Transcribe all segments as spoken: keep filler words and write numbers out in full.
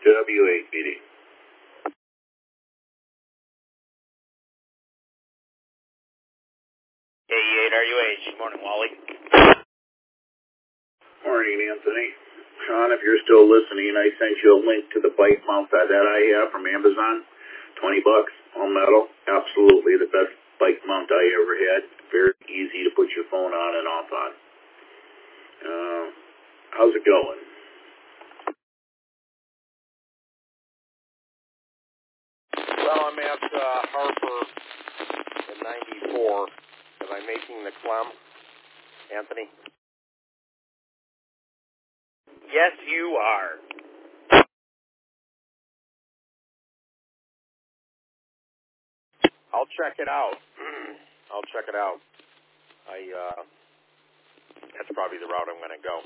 W eight B D. A E eight R U H. Good morning, Wally. Morning, Anthony. Sean, if you're still listening, I sent you a link to the bike mount that I have from Amazon. twenty bucks, all metal. Absolutely the best bike mount I ever had. Very easy to put your phone on and off on. Uh, how's it going? Well, I'm at uh, Harper in ninety-four. Am I making the Clem, Anthony? Yes, you are. I'll check it out. I'll check it out. I uh, that's probably the route I'm going to go.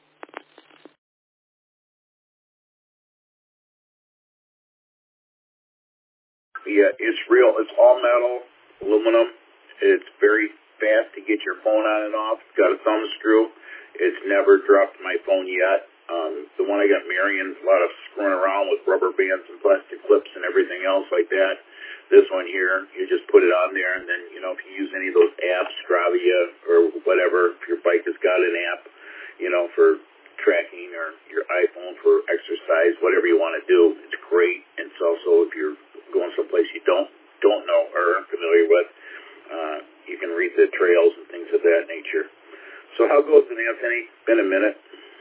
Yeah, it's real. It's all metal, aluminum. It's very fast to get your phone on and off. It's got a thumb screw. It's never dropped my phone yet. Um, the one I got Marion's a lot of screwing around with rubber bands and plastic clips and everything else like that. This one here, you just put it on there, and then, you know, if you use any of those apps, Stravia or whatever, if your bike has got an app, you know, for tracking, or your iPhone for exercise, whatever you want to do, it's great. And it's also, if you're going someplace you don't don't know or aren't familiar with, uh, you can read the trails and things of that nature. So how goes it, Anthony? Been a minute.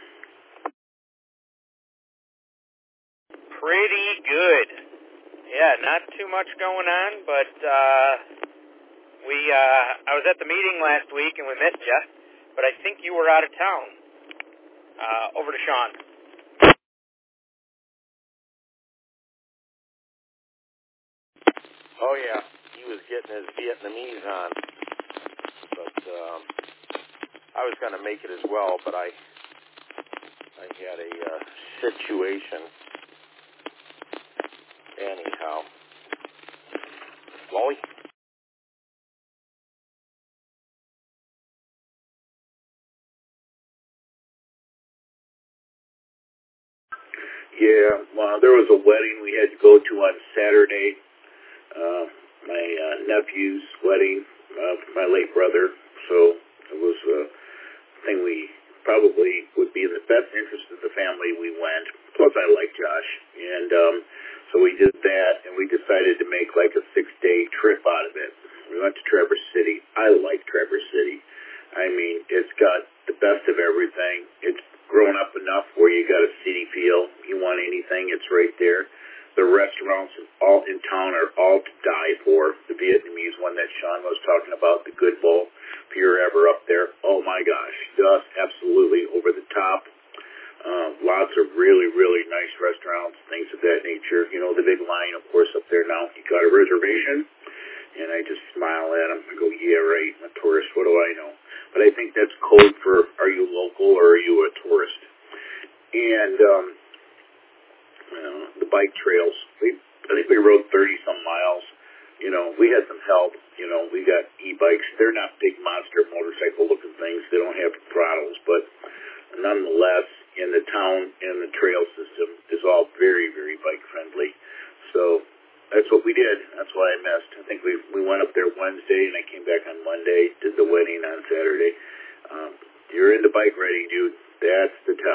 Pretty good. Yeah, not too much going on, but uh, we. Uh, I was at the meeting last week and we missed you, but I think you were out of town. Uh, over to Sean. Oh yeah, he was getting his Vietnamese on, but um, I was going to make it as well, but I I had a uh, situation. Anyhow, Wally. Yeah, well, there was a wedding we had to go to on Saturday. Uh, my uh, nephew's wedding, uh, my late brother. So it was a thing we probably would be in the best interest of the family. We went. Plus, I like Josh, and um, so we did that, and we decided to make like a six-day trip out of it. We went to Traverse City. I like Traverse City. I mean, it's got the best of everything. It's grown up enough where you got a city feel. You want anything, it's right there. The restaurants all in town are all to die for. The Vietnamese one that Sean was talking about, the Good Bowl, if you're ever up there, oh my gosh, just absolutely over the top. Uh, lots of really, really nice restaurants, things of that nature. You know, the big line, of course, up there now. You got a reservation? And I just smile at him. I go, yeah, right, I'm a tourist. What do I know? But I think that's code for, are you local or are you a tourist? And um, you know, the bike trails, we, I think we rode thirty-some miles. You know, we had some help. You know, we got e-bikes. They're not big monster motorcycle-looking things. They don't have throttles. But nonetheless, in the town and the trail system is all very, very bike-friendly. So that's what we did. That's why I missed. I think we we went up there Wednesday, and I came back on Monday, did the wedding on Saturday. Um, you're into bike riding, dude. That's the town.